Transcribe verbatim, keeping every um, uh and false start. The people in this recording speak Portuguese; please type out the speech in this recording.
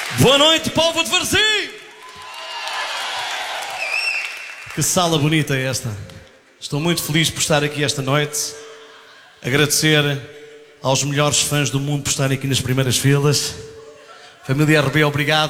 Boa noite, povo de Varzim! Que sala bonita é esta. Estou muito feliz por estar aqui esta noite. Agradecer aos melhores fãs do mundo por estarem aqui nas primeiras filas. Família R B, obrigado.